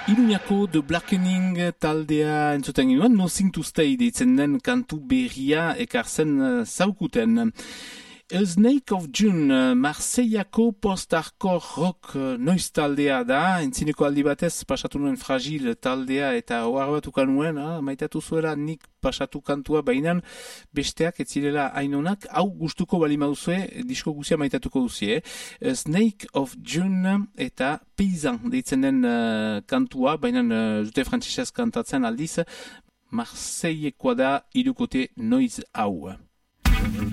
Iruñako The Blackening taldea entzuten ginoen, Nothing to Stay deitzen den kantu berria ekartzen zaukuten. A Snake of June, Marseillako post-hardcore rock noiz taldea da, entzineko aldi batez pasatu nuen Fragile taldea eta ohar batukan nuen, maitatu zuela nik pasatu kantua bainan besteak ez zirela hainonak, hau gustuko bali mauzue, disko guzia maitatuko duzie. A Snake of June eta Paysan deitzen den kantua, bainan zute frantzisez kantatzen aldiz, Marseillekoa da irukote noiz hau.